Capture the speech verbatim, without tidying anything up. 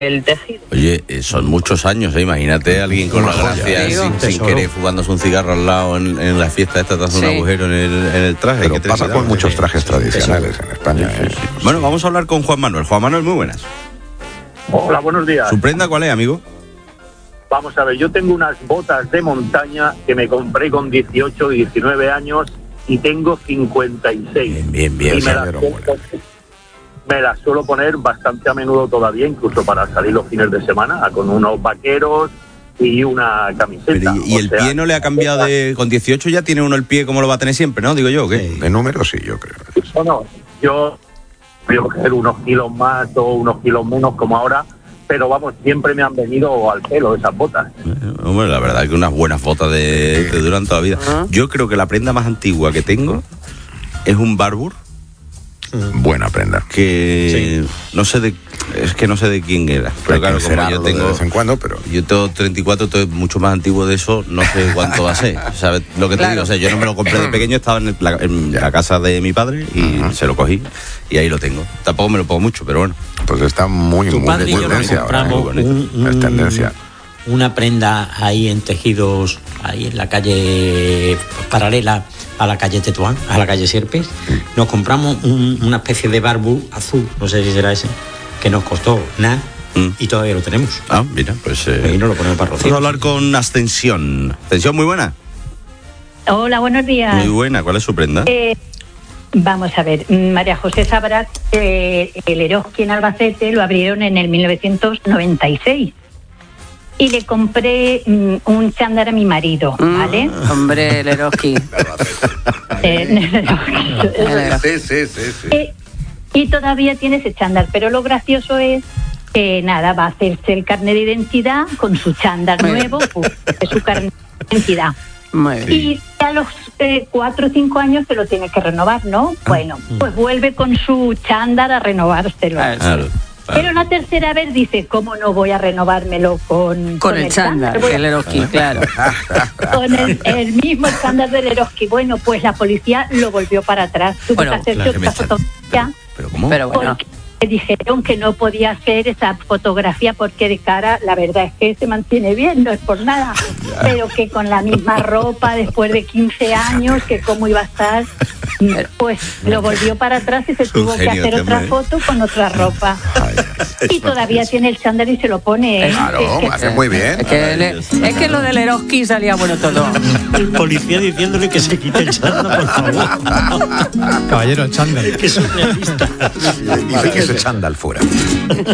el tejido. Oye, eh, son muchos años, ¿eh? Imagínate a alguien con la gracia sin, sin querer fumándose un cigarro al lado en, en la fiesta esta, te hace sí. un agujero en el, en el traje. Pero pasa con muchos trajes tradicionales en España. Sí, sí, sí. Bueno, vamos a hablar con Juan Manuel. Juan Manuel, muy buenas. Hola, buenos días. ¿Su prenda cuál es, amigo? Vamos a ver, yo tengo unas botas de montaña que me compré con dieciocho, diecinueve años y tengo cincuenta y seis. Bien, bien, bien. Y me las, me las suelo poner bastante a menudo todavía, incluso para salir los fines de semana, con unos vaqueros y una camiseta. Pero, ¿Y, y el sea, pie no le ha cambiado de...? Con dieciocho ya tiene uno el pie como lo va a tener siempre, ¿no? Digo yo, ¿o qué? De número sí, yo creo. Bueno, yo voy a coger unos kilos más o unos kilos menos como ahora, pero vamos, siempre me han venido al pelo esas botas. Bueno, la verdad es que unas buenas botas de, te duran toda la vida. Uh-huh. Yo creo que la prenda más antigua que tengo es un Barbour. Buena prenda. Que sí. no sé de, es que no sé de quién era. Pero claro, como yo tengo de vez en cuando, pero yo tengo treinta y cuatro, entonces mucho más antiguo de eso, no sé cuánto va a ser. ¿Sabes lo que te claro. digo? O sea, yo no me lo compré de pequeño, estaba en, el, la, en la casa de mi padre y uh-huh. se lo cogí y ahí lo tengo. Tampoco me lo pongo mucho, pero bueno. Pues está muy tu muy padre de y yo tendencia nos compramos ahora, ¿eh? un, un, es tendencia. Una prenda ahí en tejidos, ahí en la calle paralela a la calle Tetuán, a la calle Sierpes. Nos compramos un, una especie de Barbour azul, no sé si será ese, que nos costó nada mm. y todavía lo tenemos. Ah, mira, pues eh, ahí no lo ponemos para rociar. Vamos a hablar con Ascensión. Ascensión, muy buena. Hola, buenos días. Muy buena, ¿cuál es su prenda? Eh, vamos a ver, María José sabrá que el Eroski en Albacete lo abrieron en el mil novecientos noventa y seis. Y le compré um, un chándal a mi marido, ¿vale? Mm, hombre, el Eroski. eh, sí, sí, sí, sí. Eh, y todavía tiene ese chándal, pero lo gracioso es que nada, va a hacerse el carnet de identidad con su chándal nuevo, pues, su carnet de identidad. Muy bien. Y a los eh, cuatro o cinco años se lo tiene que renovar, ¿no? Bueno, pues vuelve con su chándal a renovárselo. Claro. Pero la tercera vez dice, ¿cómo no voy a renovármelo con, con, con el, el chándal? El Eroski, claro. Con el, el mismo chándal del Eroski. Bueno, pues la policía lo volvió para atrás. Tuvo bueno, que hacerse claro, otra fotografía. ¿Pero cómo? Pero bueno. Le dijeron que no podía hacer esa fotografía porque de cara, la verdad es que se mantiene bien, no es por nada, pero que con la misma ropa después de quince años, que cómo iba a estar, pues lo volvió para atrás y se tuvo que hacer otra foto con otra ropa. Y todavía tiene el chándal y se lo pone. ¿eh? Claro, es que, hace muy bien. Es que, le, es que lo del Eroski salía bueno todo. El policía diciéndole que se quite el chándal, por favor. Caballero, el chándal. Es que es un realista. Dice que ese chándal fuera.